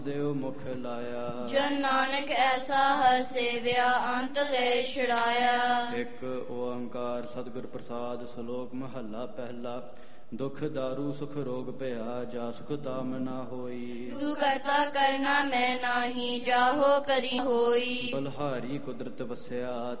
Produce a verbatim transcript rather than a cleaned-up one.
ਦੇਵ ਮੁਖ ਲਾਇਆ। ਜਨ ਨਾਨਕ ਐਸਾ ਹਰ ਸੇਵਿਆ, ਅੰਤ ਲੈ ਛੁਡਾਇਆ। ਇੱਕ ਓੰਕਾਰ ਸਤਿਗੁਰ ਪ੍ਰਸਾਦ। ਸ਼ਲੋਕ ਮਹੱਲਾ ਪਹਿਲਾ। ਦੁਖ ਦਾਰੂ ਸੁਖ ਰੋਗ ਭਇਆ, ਜਾ ਸੁਖ ਦਾਮ ਨਾ ਹੋਈ। ਤੂੰ ਕਰਤਾ ਕਰਨਾ ਮੈਂ ਨਾਹੀ, ਜਾਹੋ ਕਰੀ ਹੋਈ। ਬਲਹਾਰੀ ਕੁਦਰਤ ਵਸਿਆ,